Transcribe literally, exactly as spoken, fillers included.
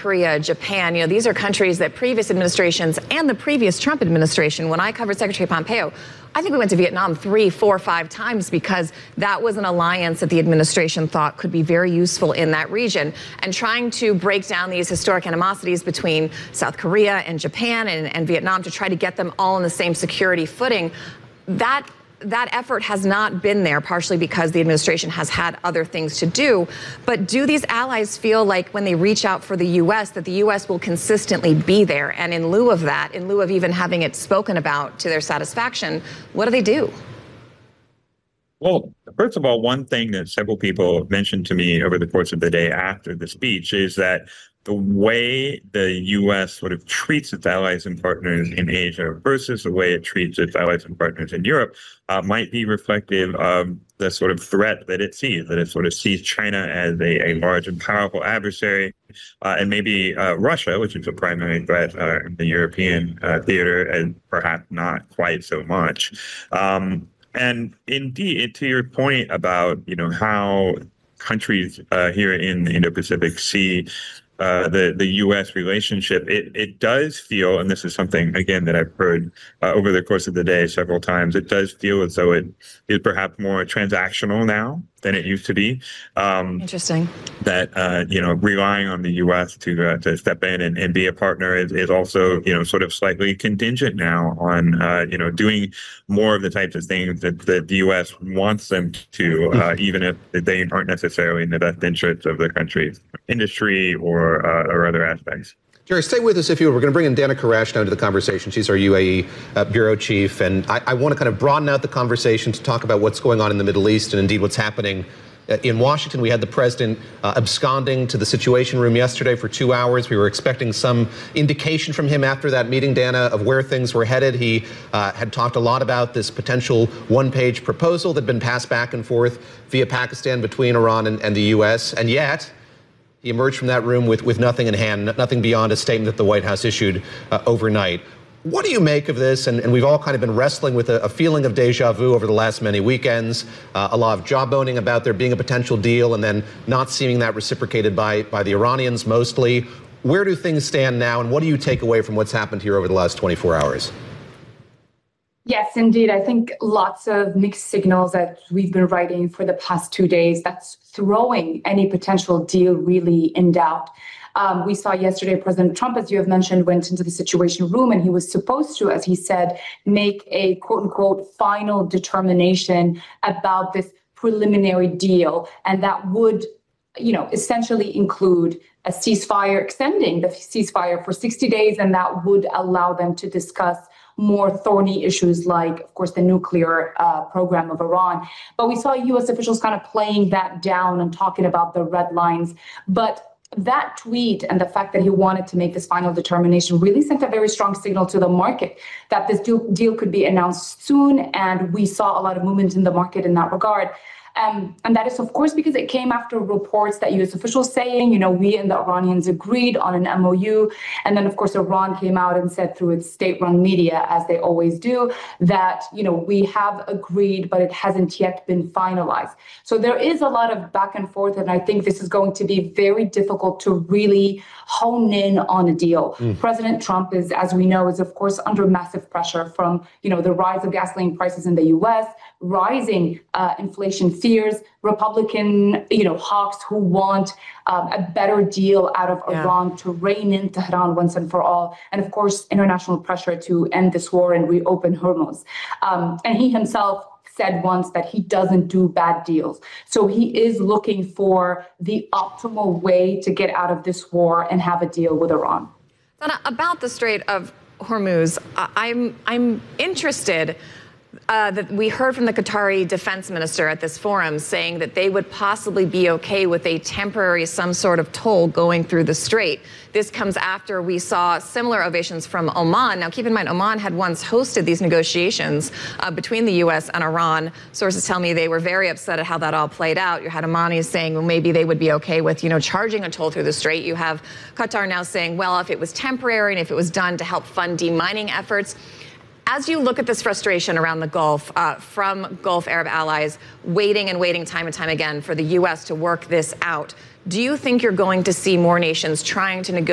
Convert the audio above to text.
Korea, Japan, you know, these are countries that previous administrations and the previous Trump administration, when I covered Secretary Pompeo, I think we went to Vietnam three, four, five times because that was an alliance that the administration thought could be very useful in that region. And trying to break down these historic animosities between South Korea and Japan and, and Vietnam to try to get them all on the same security footing, that that effort has not been there, partially because the administration has had other things to do. But do these allies feel like when they reach out for the U S that the U S will consistently be there? And in lieu of that, in lieu of even having it spoken about to their satisfaction, what do they do? Well, first of all, one thing that several people mentioned to me over the course of the day after the speech is that the way the U S sort of treats its allies and partners in Asia versus the way it treats its allies and partners in Europe uh, might be reflective of the sort of threat that it sees, that it sort of sees China as a, a large and powerful adversary, uh, and maybe uh, Russia, which is a primary threat uh, in the European uh, theater, and perhaps not quite so much. Um, and indeed, to your point about, you know, how countries uh, here in the Indo-Pacific see Uh, the the U S relationship, it it does feel, and this is something again that I've heard uh, over the course of the day several times, it does feel as though it is perhaps more transactional now than it used to be. Um, Interesting. That uh, you know, relying on the U S to uh, to step in and, and be a partner is, is also, you know, sort of slightly contingent now on uh, you know, doing more of the types of things that, that the U S wants them to, uh, even if they aren't necessarily in the best interests of the country's industry or uh, or other aspects. Jerry, stay with us if you will. We're going to bring in Dana Karash now into the conversation. She's our U A E uh, bureau chief, and I, I want to kind of broaden out the conversation to talk about what's going on in the Middle East and indeed what's happening uh, in Washington. We had the president uh, absconding to the Situation Room yesterday for two hours. We were expecting some indication from him after that meeting, Dana, of where things were headed. He uh, had talked a lot about this potential one-page proposal that had been passed back and forth via Pakistan between Iran and, and the U S, and yet he emerged from that room with, with nothing in hand, nothing beyond a statement that the White House issued uh, overnight. What do you make of this? And, and we've all kind of been wrestling with a, a feeling of deja vu over the last many weekends, uh, a lot of jawboning about there being a potential deal and then not seeing that reciprocated by, by the Iranians mostly. Where do things stand now, and what do you take away from what's happened here over the last twenty-four hours? Yes, indeed. I think lots of mixed signals that we've been writing for the past two days that's throwing any potential deal really in doubt. Um, we saw yesterday President Trump, as you have mentioned, went into the Situation Room, and he was supposed to, as he said, make a quote unquote final determination about this preliminary deal. And that would, you know, essentially include a ceasefire, extending the ceasefire for sixty days, and that would allow them to discuss more thorny issues like, of course, the nuclear uh, program of Iran. But we saw U S officials kind of playing that down and talking about the red lines. But that tweet and the fact that he wanted to make this final determination really sent a very strong signal to the market that this deal, deal could be announced soon. And we saw a lot of movement in the market in that regard. Um, and that is, of course, because it came after reports that U S officials saying, you know, we and the Iranians agreed on an M O U. And then, of course, Iran came out and said through its state-run media, as they always do, that, you know, we have agreed, but it hasn't yet been finalized. So there is a lot of back and forth. And I think this is going to be very difficult to really hone in on a deal. Mm. President Trump is, as we know, is, of course, under massive pressure from, you know, the rise of gasoline prices in the U S, rising uh, inflation fears, Republican, you know, hawks who want um, a better deal out of yeah. Iran to rein in Tehran once and for all. And of course, international pressure to end this war and reopen Hormuz. Um, and he himself said once that he doesn't do bad deals. So he is looking for the optimal way to get out of this war and have a deal with Iran. Dana, about the Strait of Hormuz, I'm, I'm interested Uh, that we heard from the Qatari defense minister at this forum saying that they would possibly be okay with a temporary, some sort of toll going through the strait. This comes after we saw similar ovations from Oman. Now, keep in mind, Oman had once hosted these negotiations uh, between the U S and Iran. Sources tell me they were very upset at how that all played out. You had Omanis saying, well, maybe they would be okay with, you know, charging a toll through the strait. You have Qatar now saying, well, if it was temporary and if it was done to help fund demining efforts. As you look at this frustration around the Gulf uh, from Gulf Arab allies waiting and waiting time and time again for the U S to work this out, do you think you're going to see more nations trying to negotiate